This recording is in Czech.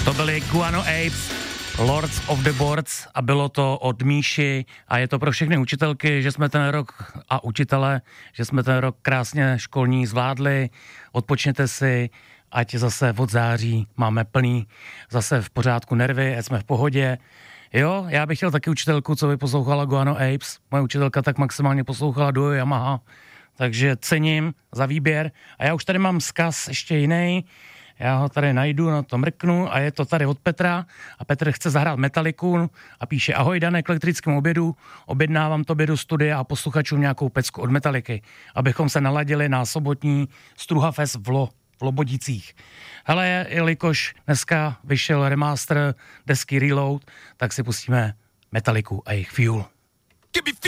To byly Guano Apes, Lords of the Boards a bylo to od Míši a je to pro všechny učitelky, že jsme ten rok a učitele, že jsme ten rok krásně školní zvládli, odpočněte si, ať zase od září máme plný zase v pořádku nervy, ať jsme v pohodě. Jo, já bych chtěl taky učitelku, co by poslouchala Guano Apes, moje učitelka tak maximálně poslouchala duo Yamaha, takže cením za výběr a já už tady mám vzkaz ještě jiný. Já ho tady najdu, na to mrknu a je to tady od Petra a Petr chce zahrát Metaliku a píše: ahoj Dané, k elektrickému obědu, objednávám tobě do studia a posluchačům nějakou pecku od Metaliky, abychom se naladili na sobotní Struhafest v Lobodicích. Hele, jelikož dneska vyšel remaster desky Reload, tak si pustíme Metaliku a jejich Fuel.